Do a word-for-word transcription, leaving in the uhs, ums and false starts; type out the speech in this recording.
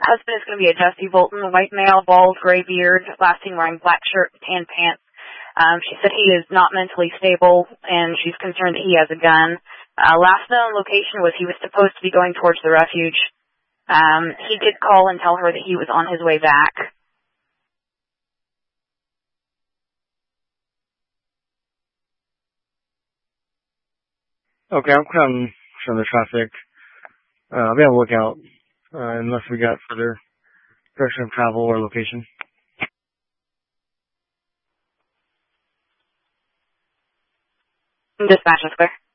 husband is going to be a Jesse Bolton, white male, bald, gray beard, last seen wearing black shirt, tan pants. Um, she said he is not mentally stable, and she's concerned that he has a gun. Uh, last known location was he was supposed to be going towards the refuge. Um, he did call and tell her that he was on his way back. Okay, I'm coming from the traffic. Uh, I'll be on the lookout, uh, unless we got further direction of travel or location. Dispatch is clear.